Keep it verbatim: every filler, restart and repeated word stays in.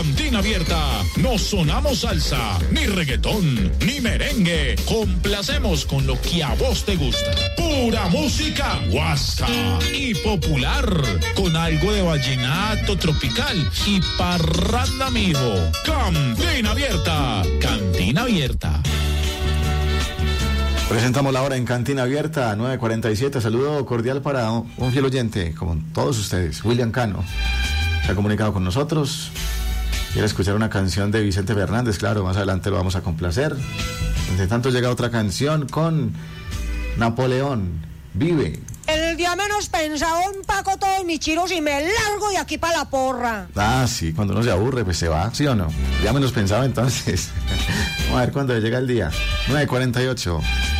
Cantina Abierta. No sonamos salsa, ni reggaetón, ni merengue. Complacemos con lo que a vos te gusta. Pura música guasa y popular, con algo de vallenato tropical y parranda, mijo. Cantina Abierta. Cantina Abierta. Presentamos la hora en Cantina Abierta, nueve cuarenta y siete. Saludo cordial para un fiel oyente, como todos ustedes, William Cano. Se ha comunicado con nosotros. Quiere escuchar una canción de Vicente Fernández, claro, más adelante lo vamos a complacer. Entre tanto llega otra canción con Napoleón, Vive. El día menos pensado, empaco todos mis chiros y me largo de aquí para la porra. Ah, sí, cuando uno se aburre, pues se va, ¿sí o no? Ya menos pensaba entonces. Vamos a ver cuándo llega el día. nueve cuarenta y ocho.